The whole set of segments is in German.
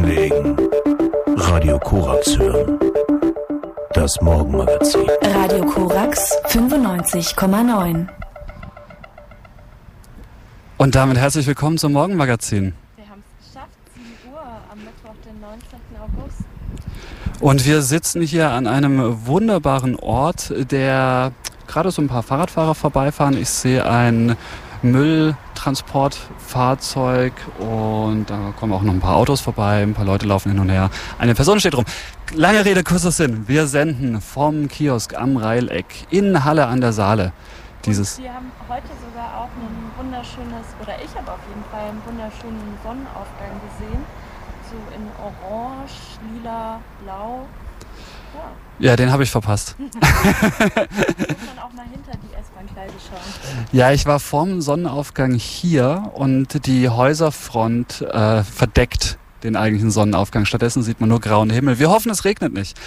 hinlegen, Radio Korax hören. Das Morgenmagazin. Radio Korax 95,9. Und damit herzlich willkommen zum Morgenmagazin. Wir haben es geschafft, 7 Uhr am Mittwoch, den 19. August. Und wir sitzen hier an einem wunderbaren Ort, der gerade so ein paar Fahrradfahrer vorbeifahren. Ich sehe ein Mülltransportfahrzeug und da kommen auch noch ein paar Autos vorbei, ein paar Leute laufen hin und her. Eine Person steht rum. Lange Rede, kurzer Sinn. Wir senden vom Kiosk am Reileck in Halle an der Saale. Und wir haben heute sogar auch ein wunderschönes, oder ich habe auf jeden Fall einen wunderschönen Sonnenaufgang gesehen. So in Orange, Lila, Blau. Ja, den habe ich verpasst. Muss man auch mal hinter die S-Bahn-Gleise schauen. Ja, ich war vorm Sonnenaufgang hier und die Häuserfront verdeckt den eigentlichen Sonnenaufgang. Stattdessen sieht man nur grauen Himmel. Wir hoffen, es regnet nicht.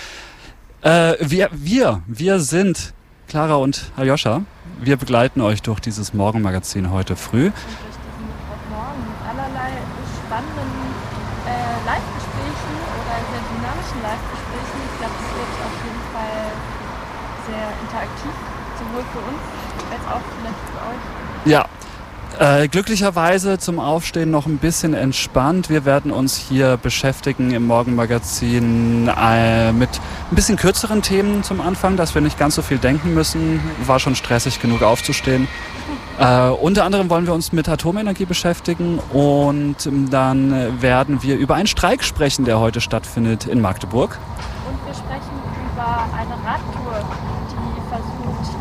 Wir sind Clara und Aljoscha. Wir begleiten euch durch dieses Morgenmagazin heute früh. Und durch diesen Mittwochmorgen mit allerlei spannenden Live-Gesprächen oder sehr dynamischen Live-Gesprächen. Ich glaube, es wird auf jeden Fall sehr interaktiv, sowohl für uns als auch vielleicht für euch. Ja, glücklicherweise zum Aufstehen noch ein bisschen entspannt. Wir werden uns hier beschäftigen im Morgenmagazin mit ein bisschen kürzeren Themen zum Anfang, dass wir nicht ganz so viel denken müssen. War schon stressig genug aufzustehen. Unter anderem wollen wir uns mit Atomenergie beschäftigen und dann werden wir über einen Streik sprechen, der heute stattfindet in Magdeburg. Und wir sprechen über eine Radtour, die versucht,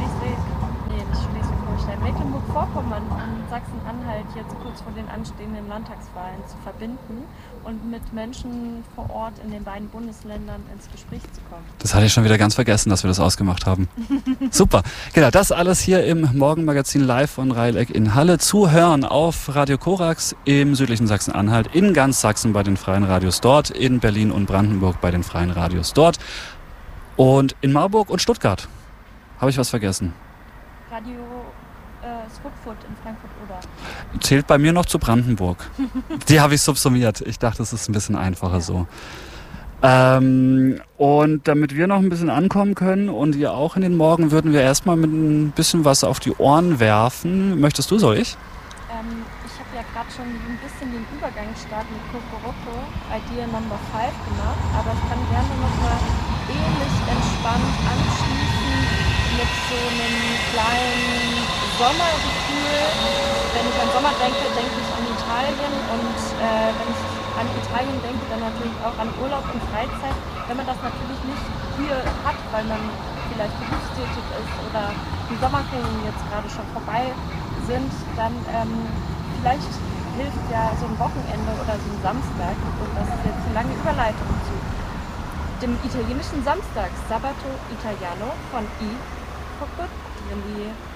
Mecklenburg-Vorpommern und Sachsen-Anhalt jetzt kurz vor den anstehenden Landtagswahlen zu verbinden und mit Menschen vor Ort in den beiden Bundesländern ins Gespräch zu kommen. Das hatte ich schon wieder ganz vergessen, dass wir das ausgemacht haben. Super. Genau, das alles hier im Morgenmagazin live von Reileck in Halle. Zu hören auf Radio Korax im südlichen Sachsen-Anhalt, in ganz Sachsen bei den Freien Radios dort, in Berlin und Brandenburg bei den Freien Radios dort und in Marburg und Stuttgart. Habe ich was vergessen? Radio Switfoot in Frankfurt-Oder. Zählt bei mir noch zu Brandenburg. Die habe ich subsumiert. Ich dachte, es ist ein bisschen einfacher so. Und damit wir noch ein bisschen ankommen können und ihr auch in den Morgen, würden wir erstmal mit ein bisschen was auf die Ohren werfen. Möchtest du, soll ich? Ich habe ja gerade schon ein bisschen den Übergangsstart mit Kokoroko, Idea Number 5 gemacht, aber ich kann gerne nochmal ähnlich entspannt anschließen mit so einem kleinen Sommergefühl. Wenn ich an Sommer denke, denke ich an Italien und wenn ich an Italien denke, dann natürlich auch an Urlaub und Freizeit. Wenn man das natürlich nicht hier hat, weil man vielleicht berufstätig ist oder die Sommerferien jetzt gerade schon vorbei sind, dann vielleicht hilft ja so ein Wochenende oder so ein Samstag, und das ist jetzt eine lange Überleitung zu dem italienischen Samstag, Sabato Italiano von I. Coccodrilli.